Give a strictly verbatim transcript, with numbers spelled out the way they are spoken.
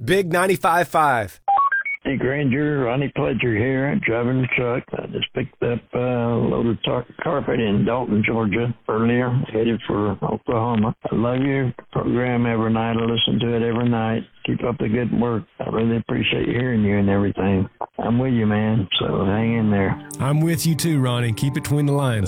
Big ninety-five point five. Hey, Granger, Ronnie Pledger here, driving the truck. I just picked up uh, a load of tar- carpet in Dalton, Georgia earlier, headed for Oklahoma. I love your program every night. I listen to it every night. Keep up the good work. I really appreciate hearing you and everything. I'm with you, man, so hang in there. I'm with you too, Ronnie. Keep it between the lines.